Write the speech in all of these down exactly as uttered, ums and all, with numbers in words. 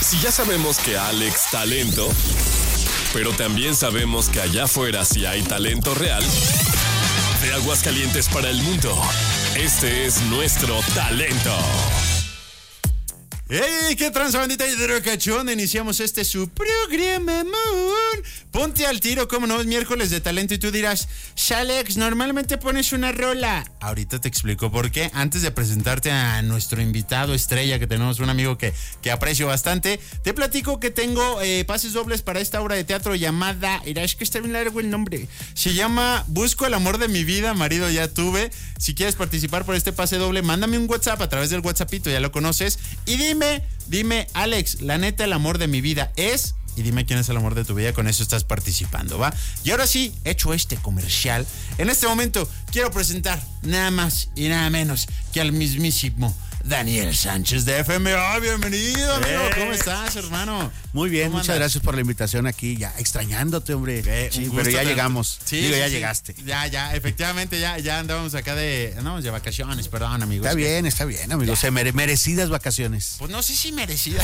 Si ya sabemos que Alex talento, pero también sabemos que allá afuera sí hay talento real. De Aguascalientes para el mundo, este es nuestro talento. ¡Hey! ¡Qué tranza, bandita y drogachón! Iniciamos este su programa, Moon. Ponte al tiro, como no, es miércoles de talento y tú dirás, Shalex, normalmente pones una rola. Ahorita te explico por qué. Antes de presentarte a nuestro invitado estrella, que tenemos un amigo que, que aprecio bastante, te platico que tengo eh, pases dobles para esta obra de teatro llamada, mira, es que está bien largo el nombre, se llama Busco el amor de mi vida, marido ya tuve. Si quieres participar por este pase doble, mándame un WhatsApp a través del WhatsAppito, ya lo conoces, y dime Dime, dime, Alex, la neta, el amor de mi vida es... Y dime quién es el amor de tu vida, con eso estás participando, ¿va? Y ahora sí, hecho este comercial, en este momento quiero presentar nada más y nada menos que al mismísimo Daniel Sánchez de F M A. Bienvenido, amigo. Eh. ¿Cómo estás, hermano? Muy bien, muchas andas? gracias por la invitación aquí. Ya extrañándote, hombre. Eh, sí, pero ya llegamos. Sí, Digo, sí, ya sí. llegaste. Ya, ya, efectivamente, ya, ya andábamos acá de, andábamos de vacaciones, perdón, amigos. Está bien, está bien, amigos. Se mere, merecidas vacaciones. Pues no sé si merecidas.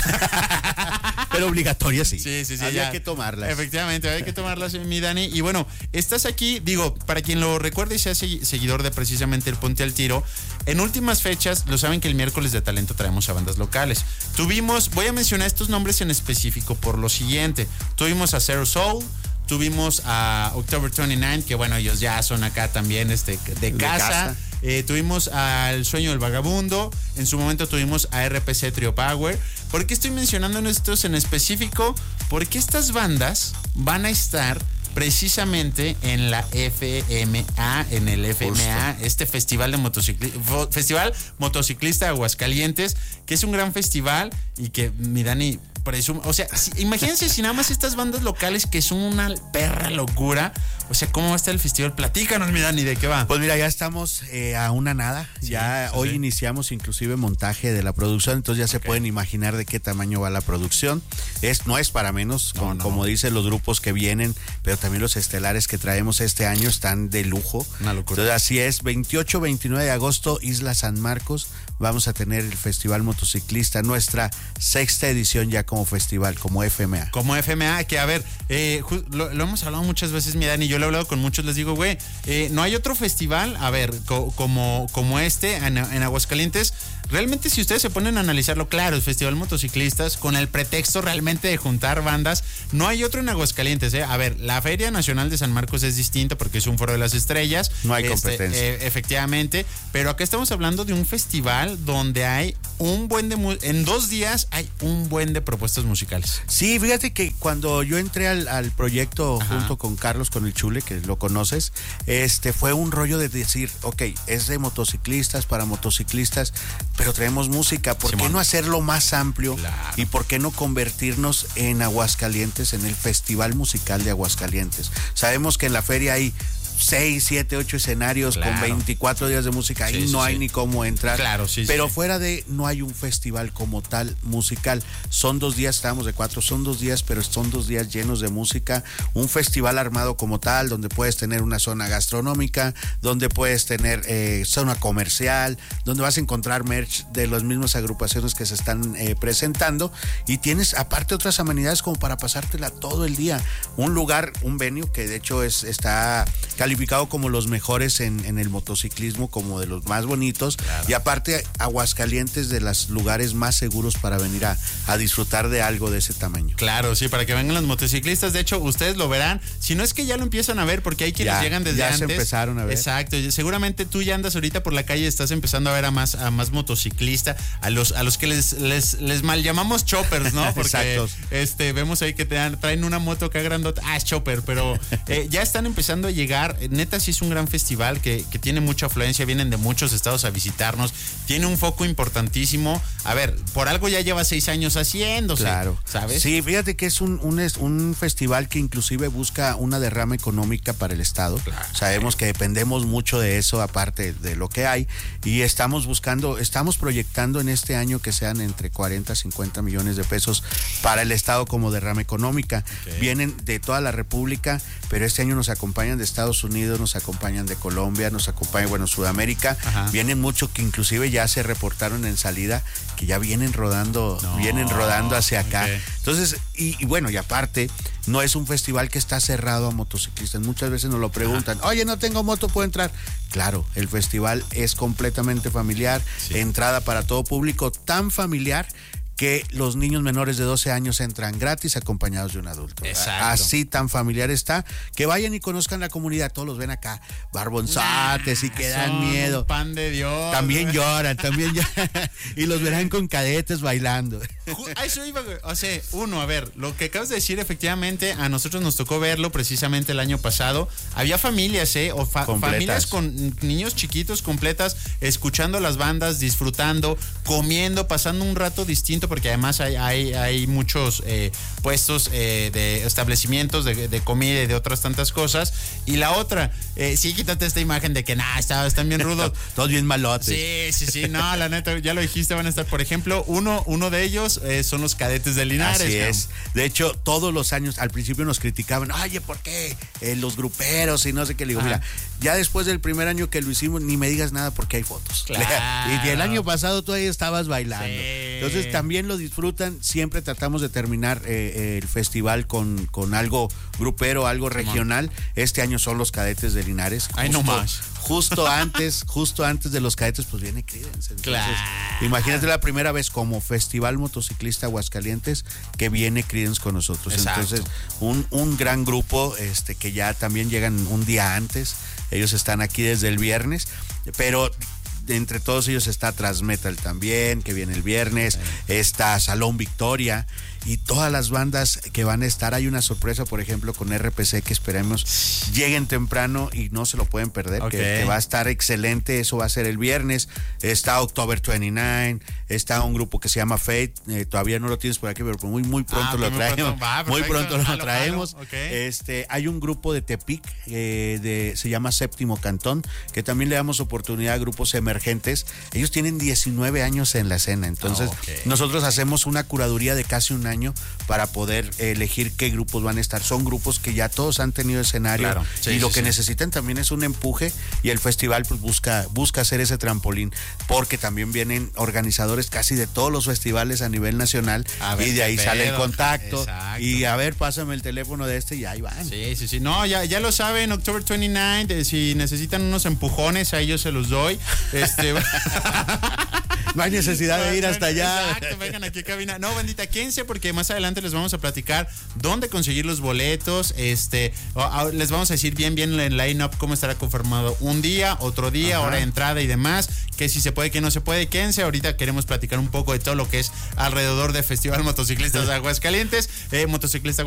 Pero obligatorias, sí. Sí, sí, sí. Había ya. que tomarlas. Efectivamente, hay que tomarlas, mi Dani. Y bueno, estás aquí, digo, para quien lo recuerde y sea seguidor de precisamente el Ponte al Tiro, en últimas fechas, lo saben que el miércoles de talento traemos a bandas locales. Tuvimos, voy a mencionar estos nombres en específico por lo siguiente. Tuvimos a Zero Soul, tuvimos a October veintinueve, que bueno, ellos ya son acá también este, de casa. De casa. Eh, tuvimos al Sueño del Vagabundo, en su momento tuvimos a R P C Trio Power. ¿Por qué estoy mencionando estos en específico? Porque estas bandas van a estar precisamente en la F M A, en el F M A, Justo. este festival de motociclista, Festival Motociclista de Aguascalientes, que es un gran festival y que, mi Dani, presume, o sea, si, imagínense si nada más estas bandas locales que son una perra locura, o sea, ¿cómo va a estar el festival? Platícanos, mi Dani, ¿de qué va? Pues mira, ya estamos eh, a una nada, sí, ya sí, hoy sí. iniciamos inclusive montaje de la producción, entonces ya se okay. pueden imaginar de qué tamaño va la producción. Es, no es para menos, no, con, no. como dicen los grupos que vienen, pero también los estelares que traemos este año están de lujo. Una locura. Entonces así es, veintiocho veintinueve de agosto, Isla San Marcos, vamos a tener el Festival Motociclista, nuestra sexta edición ya como festival, como F M A. Como F M A, que a ver, eh, lo, lo hemos hablado muchas veces, mi Dani, yo lo he hablado con muchos, les digo, güey, eh, no hay otro festival, a ver, co- como, como este en, en Aguascalientes. Realmente, si ustedes se ponen a analizarlo, claro, el Festival Motociclistas, con el pretexto realmente de juntar bandas, no hay otro en Aguascalientes, ¿eh? A ver, la Feria Nacional de San Marcos es distinta porque es un foro de las estrellas. No hay este, competencia. Eh, efectivamente, pero acá estamos hablando de un festival donde hay un buen de... Mu- en dos días hay un buen de propuestas musicales. Sí, fíjate que cuando yo entré al, al proyecto Ajá. junto con Carlos, con el Chule, que lo conoces, este fue un rollo de decir, ok, es de motociclistas, para motociclistas, pero traemos música, ¿por Simón. qué no hacerlo más amplio? Claro. Y por qué no convertirnos en Aguascalientes, en el Festival Musical de Aguascalientes? Sabemos que en la feria hay seis, siete, ocho escenarios claro. con veinticuatro días de música, ahí sí, no sí, hay sí. ni cómo entrar. Claro, sí, Pero sí. fuera de, no hay un festival como tal musical. Son dos días, estábamos de cuatro, son dos días, pero son dos días llenos de música. Un festival armado como tal, donde puedes tener una zona gastronómica, donde puedes tener eh, zona comercial, donde vas a encontrar merch de las mismas agrupaciones que se están eh, presentando, y tienes aparte otras amenidades como para pasártela todo el día. Un lugar, un venue que de hecho es, está calificado como los mejores en, en el motociclismo, como de los más bonitos, claro. y aparte Aguascalientes de los lugares más seguros para venir a, a disfrutar de algo de ese tamaño. Claro, sí, para que vengan los motociclistas. De hecho, ustedes lo verán, si no es que ya lo empiezan a ver, porque hay quienes ya, llegan desde ya antes. Ya se empezaron a ver. Exacto, seguramente tú ya andas ahorita por la calle, estás empezando a ver a más, a más motociclista, a los, a los que les, les, les mal llamamos choppers, ¿no? Porque Exacto. este, vemos ahí que te dan, traen una moto acá grandota, ah, es chopper, pero eh, ya están empezando a llegar. Neta, sí es un gran festival que, que tiene mucha afluencia, vienen de muchos estados a visitarnos, tiene un foco importantísimo. A ver, por algo ya lleva seis años haciéndose. Claro. ¿Sabes? Sí, fíjate que es un, un, un festival que inclusive busca una derrama económica para el estado. Claro. Sabemos que dependemos mucho de eso, aparte de lo que hay, y estamos buscando, estamos proyectando en este año que sean entre cuarenta, cincuenta millones de pesos para el estado como derrama económica. Okay. Vienen de toda la República, pero este año nos acompañan de Estados Unidos, nos acompañan de Colombia, nos acompañan, bueno, Sudamérica. Ajá. Vienen mucho que inclusive ya se reportaron en salida que ya vienen rodando, No, vienen rodando hacia acá. ok. Entonces, y, y bueno, y aparte, no es un festival que está cerrado a motociclistas. Muchas veces nos lo preguntan, Ajá. oye, no tengo moto, ¿puedo entrar? Claro, el festival es completamente familiar, Sí. entrada para todo público, tan familiar que los niños menores de doce años entran gratis acompañados de un adulto. Exacto. Así tan familiar está, que vayan y conozcan la comunidad. Todos los ven acá, barbonzates y que dan Son miedo. un pan de Dios. También lloran, también lloran. Y los verán con cadetes bailando. Ju- A eso iba, güey. O sea, uno, a ver, lo que acabas de decir, efectivamente, a nosotros nos tocó verlo precisamente el año pasado. Había familias, ¿eh? O fa- Completas. familias con niños chiquitos completas, escuchando las bandas, disfrutando, comiendo, pasando un rato distinto, porque además hay, hay, hay muchos eh, puestos eh, de establecimientos de, de comida y de otras tantas cosas. Y la otra, eh, sí, quítate esta imagen de que, nah, está- están bien rudos. Todos bien malotes. Sí, sí, sí, no, la neta, ya lo dijiste, van a estar, por ejemplo, uno, uno de ellos eh, son los cadetes de Linares. Así cabrón. es. De hecho, todos los años, al principio nos criticaban, oye, ¿por qué? Eh, los gruperos y no sé qué. Le digo, Ajá. mira, ya después del primer año que lo hicimos, ni me digas nada porque hay fotos. Claro. Y el año pasado tú ahí estabas bailando. Sí. Entonces también lo disfrutan. Siempre tratamos de terminar eh, eh, el festival con, con algo grupero, algo regional. Este año son los cadetes de Linares. Ay, no más. Justo antes, justo antes de los cadetes, pues viene Creedence. Entonces, Claro. imagínate la primera vez como Festival Motociclista Aguascalientes que viene Creedence con nosotros. Exacto. Entonces, un, un gran grupo este, que ya también llegan un día antes. Ellos están aquí desde el viernes, pero entre todos ellos está Transmetal también, que viene el viernes, está Salón Victoria y todas las bandas que van a estar. Hay una sorpresa, por ejemplo, con R P C que esperemos lleguen temprano y no se lo pueden perder, Ok. que, que va a estar excelente. Eso va a ser el viernes. Está October veintinueve, está un grupo que se llama Fate, eh, todavía no lo tienes por aquí, pero muy, muy pronto Ah, lo muy traemos. pronto. Va, muy perfecto. pronto lo Jalo, traemos. jalo. Ok. Este, hay un grupo de Tepic, eh, de, se llama Séptimo Cantón, que también le damos oportunidad a grupos emergentes. Ellos tienen diecinueve años en la escena, entonces Ok. nosotros hacemos una curaduría de casi un año para poder elegir qué grupos van a estar. Son grupos que ya todos han tenido escenario, Claro. Sí, y lo sí, que sí. necesitan también es un empuje, y el festival pues busca, busca hacer ese trampolín, porque también vienen organizadores casi de todos los festivales a nivel nacional, A ver y de qué ahí sale el pedo. contacto, Exacto. y a ver, pásame el teléfono de este y ahí van. Sí, sí, sí. No, ya, ya lo saben, October veintinueve, eh, si necesitan unos empujones, a ellos se los doy. Este, No hay necesidad de ir hasta allá. Exacto, vengan aquí a cabina. No, bandita, quédense porque más adelante les vamos a platicar dónde conseguir los boletos. Este, o- a- les vamos a decir bien, bien el line-up, cómo estará conformado un día, otro día, Ajá. hora de entrada y demás. Que si se puede, que no se puede. Quédense. Ahorita queremos platicar un poco de todo lo que es alrededor del Festival Motociclistas de Aguascalientes. Eh, Motociclista